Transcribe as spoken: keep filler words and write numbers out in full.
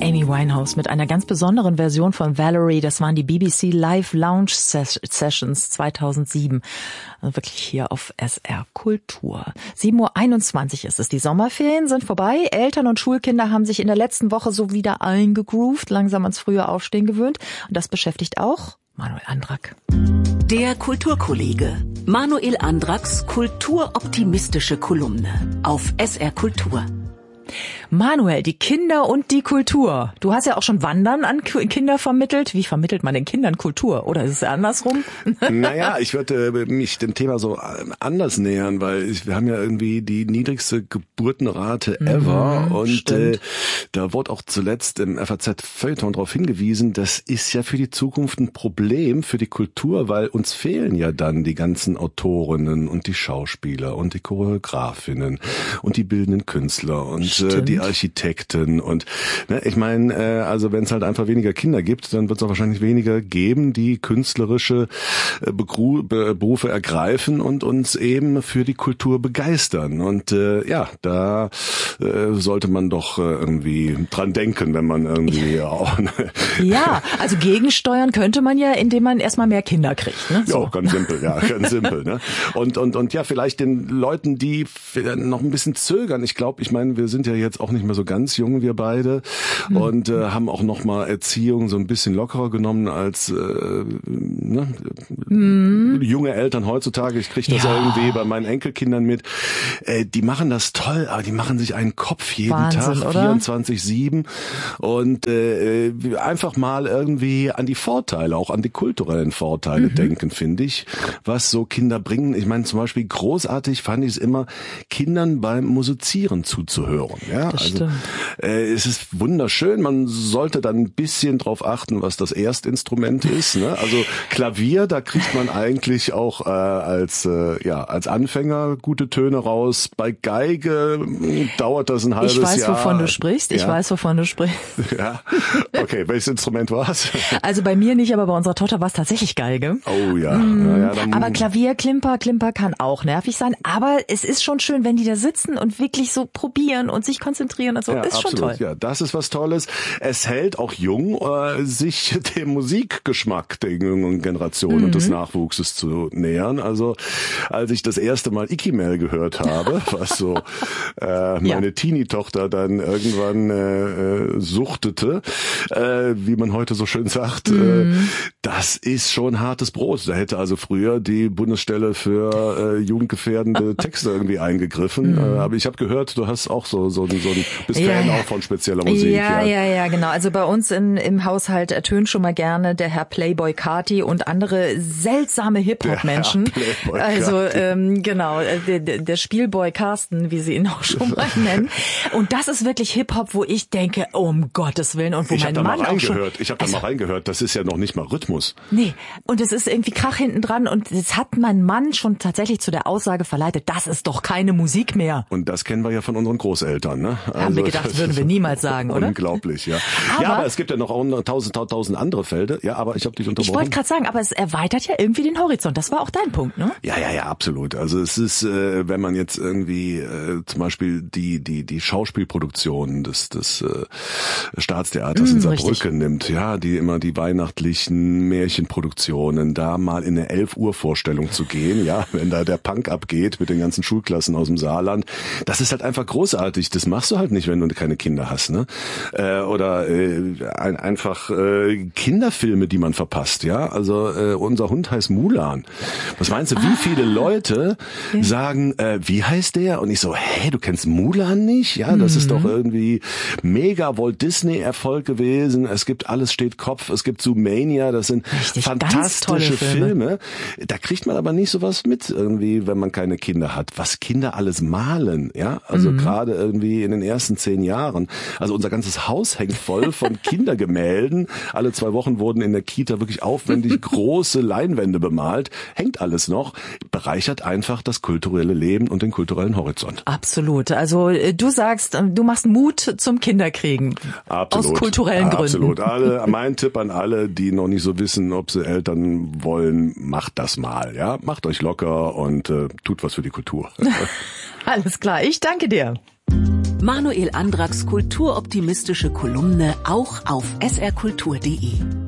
Amy Winehouse mit einer ganz besonderen Version von Valerie. Das waren die B B C Live Lounge Sessions zweitausendsieben. Also wirklich hier auf S R Kultur. sieben Uhr einundzwanzig ist es. Die Sommerferien sind vorbei. Eltern und Schulkinder haben sich in der letzten Woche so wieder eingegroovt, langsam ans frühe Aufstehen gewöhnt. Und das beschäftigt auch Manuel Andrak. Der Kulturkollege. Manuel Andraks kulturoptimistische Kolumne auf S R Kultur. Manuel, die Kinder und die Kultur. Du hast ja auch schon Wandern an Kinder vermittelt. Wie vermittelt man den Kindern Kultur? Oder ist es andersrum? Naja, ich würde mich dem Thema so anders nähern, weil ich, wir haben ja irgendwie die niedrigste Geburtenrate ever. Mhm, und äh, da wurde auch zuletzt im F A Z-Feuilleton darauf hingewiesen, das ist ja für die Zukunft ein Problem für die Kultur, weil uns fehlen ja dann die ganzen Autorinnen und die Schauspieler und die Choreografinnen und die bildenden Künstler und äh, die Architekten und ne, ich meine, äh, also wenn es halt einfach weniger Kinder gibt, dann wird es auch wahrscheinlich weniger geben, die künstlerische äh, Begru- Be- Berufe ergreifen und uns eben für die Kultur begeistern. Und äh, ja, da äh, sollte man doch äh, irgendwie dran denken, wenn man irgendwie auch... Ne, ja, also gegensteuern könnte man ja, indem man erstmal mehr Kinder kriegt. Ne? So. Ja, ganz simpel, ja, ganz simpel. Ne? Und, und, und ja, vielleicht den Leuten, die noch ein bisschen zögern. Ich glaube, ich meine, wir sind ja jetzt auch nicht mehr so ganz jung, wir beide, mhm. und äh, haben auch noch mal Erziehung so ein bisschen lockerer genommen als äh, ne, mhm. junge Eltern heutzutage. Ich kriege das ja irgendwie bei meinen Enkelkindern mit. Äh, die machen das toll, aber die machen sich einen Kopf jeden Wahnsinn, Tag, vierundzwanzig sieben und äh, einfach mal irgendwie an die Vorteile, auch an die kulturellen Vorteile mhm. denken, finde ich, was so Kinder bringen. Ich meine, zum Beispiel großartig fand ich es immer, Kindern beim Musizieren zuzuhören. Ja, das also stimmt. äh, es ist wunderschön. Man sollte dann ein bisschen drauf achten, was das Erstinstrument ist. Ne? Also Klavier, da kriegt man eigentlich auch äh, als äh, ja als Anfänger gute Töne raus. Bei Geige mh, dauert das ein halbes Jahr. Ich weiß, Jahr. wovon du sprichst. Ich ja. weiß, wovon du sprichst. Ja, okay. Welches Instrument war es? Also bei mir nicht, aber bei unserer Tochter war es tatsächlich Geige. Oh ja. Mm. ja, ja dann aber Klavier, Klimper, Klimper kann auch nervig sein. Aber es ist schon schön, wenn die da sitzen und wirklich so probieren und sich konzentrieren und so. Ja, ist absolut, schon toll. Ja, das ist was Tolles. Es hält auch jung, äh, sich dem Musikgeschmack der jüngeren Generation mhm. und des Nachwuchses zu nähern. Also als ich das erste Mal Ikimel gehört habe, was so äh, meine ja. Teenie-Tochter dann irgendwann äh, suchtete, äh, wie man heute so schön sagt, mhm. äh, das ist schon hartes Brot. Da hätte also früher die Bundesstelle für äh, jugendgefährdende Texte irgendwie eingegriffen. Mhm. Äh, aber ich habe gehört, du hast auch so so, so ein bist ja. Fan auch von spezieller Musik. Ja, ja, ja, ja, genau. Also bei uns in, im Haushalt ertönt schon mal gerne der Herr Playboy Carti und andere seltsame Hip-Hop-Menschen. Also ähm, genau, der, der Spielboy Carsten, wie sie ihn auch schon mal nennen. Und das ist wirklich Hip-Hop, wo ich denke, oh, um Gottes Willen, und wo ich mein hab Mann da mal auch schon... Ich habe da also, mal reingehört, das ist ja noch nicht mal Rhythmus. Nee, und es ist irgendwie Krach hinten dran und es hat mein Mann schon tatsächlich zu der Aussage verleitet, das ist doch keine Musik mehr. Und das kennen wir ja von unseren Großeltern, ne? Also, haben wir gedacht, würden wir niemals sagen, oder? Unglaublich, ja. Aber, ja, aber es gibt ja noch tausend, tausend andere Felder. Ja, aber ich habe dich unterbrochen. Ich wollte gerade sagen, aber es erweitert ja irgendwie den Horizont. Das war auch dein Punkt, ne? Ja, ja, ja, absolut. Also es ist, äh, wenn man jetzt irgendwie äh, zum Beispiel die die die Schauspielproduktion des des äh, Staatstheaters mm, in Saarbrücken richtig. nimmt, ja, die immer die weihnachtlichen Märchenproduktionen, da mal in eine elf Uhr Vorstellung zu gehen, ja, wenn da der Punk abgeht mit den ganzen Schulklassen aus dem Saarland, das ist halt einfach großartig. Das machst du halt nicht, wenn du keine Kinder hast, ne? Äh, oder äh, ein, einfach äh, Kinderfilme, die man verpasst, ja. Also äh, unser Hund heißt Mulan. Was meinst du, wie ah. viele Leute okay. sagen, äh, wie heißt der? Und ich so, hä, du kennst Mulan nicht? Ja, das mhm. ist doch irgendwie mega Walt Disney Erfolg gewesen. Es gibt Alles steht Kopf, es gibt Zoomania, das sind Richtig, fantastische Filme. Filme. Da kriegt man aber nicht sowas mit irgendwie, wenn man keine Kinder hat. Was Kinder alles malen, ja? Also mhm. gerade irgendwie in den ersten zehn Jahren. Also unser ganzes Haus hängt voll von Kindergemälden. Alle zwei Wochen wurden in der Kita wirklich aufwendig große Leinwände bemalt. Hängt alles noch. Bereichert einfach das kulturelle Leben und den kulturellen Horizont. Absolut. Also du sagst, du machst Mut zum Kinderkriegen. Absolut. Aus kulturellen Gründen. Absolut. Alle, mein Tipp an alle, die noch nicht so wissen, ob sie Eltern wollen, macht das mal. Ja, macht euch locker und äh, tut was für die Kultur. Alles klar. Ich danke dir. Manuel Andracks kulturoptimistische Kolumne auch auf s r kultur punkt d e.